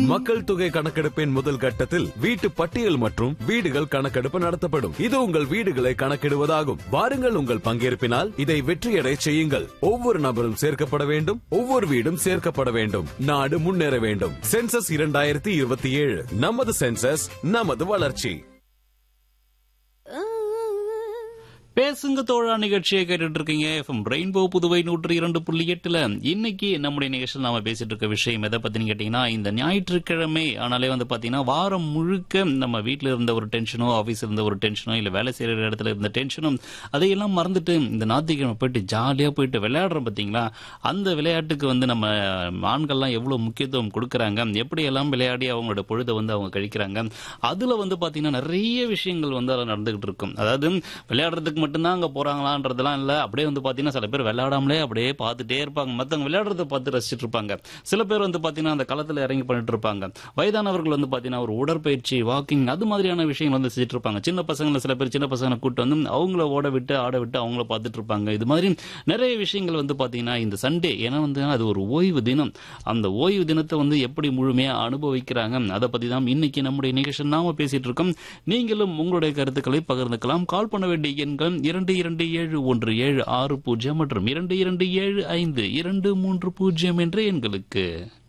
மக்கள் தொகை கணக்கெடுப்பின் முதல் கட்டத்தில் வீட்டு பட்டியல் மற்றும் வீடுகள் கணக்கெடுப்பு நடத்தப்படும். இது உங்கள் வீடுகளை கணக்கிடுவதாகும். வாருங்கள், உங்கள் பங்கேற்பினால் இதை வெற்றியடை செய்யுங்கள். ஒவ்வொரு நபரும் சேர்க்கப்பட வேண்டும், ஒவ்வொரு வீடும் சேர்க்கப்பட வேண்டும். நாடு முன்னேற வேண்டும். சென்சஸ் 2027, நமது சென்சஸ், நமது வளர்ச்சி. பேசுங்க தோழா நிகழ்ச்சியை கேட்டுட்டு இருக்கீங்க. FM rainbow Puduvai 102.8. இன்னைக்கு நம்முடைய நிகழ்ச்சியில் நாம பேசிட்டு இருக்க விஷயம் எதை பத்தின்னு கேட்டீங்கன்னா, இந்த ஞாயிற்றுக்கிழமை ஆனாலே பாத்தீங்கன்னா வாரம் முழுக்க நம்ம வீட்டுல இருந்த ஒரு டென்ஷனோ, ஆபீஸ்ல இருந்த ஒரு டென்ஷனோ, இல்ல வேலை செய்யற இடத்துல இருந்த டென்ஷனும் அதையெல்லாம் மறந்துட்டு இந்த ஞாயிற்றுக்கிழமை போயிட்டு ஜாலியா போயிட்டு விளையாடுறோம் பாத்தீங்களா. அந்த விளையாட்டுக்கு நம்ம ஆண்கள்லாம் எவ்வளவு முக்கியத்துவம் கொடுக்கறாங்க, எப்படி எல்லாம் விளையாடி அவங்களோட பொழுதை அவங்க கழிக்கிறாங்க. அதுல பாத்தீங்கன்னா நிறைய விஷயங்கள் அதில் நடந்துகிட்டு இருக்கும். அதாவது விளையாடுறதுக்கு மட்டும்தான் அங்க போறாங்களான்றதெல்லாம் இல்ல. அப்படியே பாத்தீங்கன்னா சில பேர் விளையாடாமலே அப்படியே பார்த்துட்டே இருப்பாங்க. மத்தவங்க விளையாடுறத பார்த்து ரசிச்சுட்டு இருப்பாங்க. சில பேர் பாத்தீங்கன்னா அந்த களத்துல இறங்கி பண்ணிட்டு இருப்பாங்க. வயதானவர்கள் பாத்தீங்கன்னா ஒரு உடற்பயிற்சி, வாக்கிங், அது மாதிரியான விஷயங்கள் செஞ்சுட்டு இருப்பாங்க. சின்ன பசங்களை சில பேர் சின்ன பசங்களை கூட்டு அவங்கள ஓட விட்டு ஆட விட்டு அவங்கள பார்த்துட்டு இருப்பாங்க. இது மாதிரி நிறைய விஷயங்கள் பாத்தீங்கன்னா இந்த சண்டே, ஏன்னா அது ஒரு ஓய்வு தினம். அந்த ஓய்வு தினத்தை எப்படி முழுமையா அனுபவிக்கிறாங்க, அதை பத்தி தான் இன்னைக்கு நம்முடைய நிகழ்ச்சி நாம பேசிட்டு இருக்கோம். நீங்களும் உங்களுடைய கருத்துக்களை பகிர்ந்துக்கலாம். கால் பண்ண வேண்டிய எண்கள் 227176 மற்றும் 227523 என்ற எண்களுக்கு.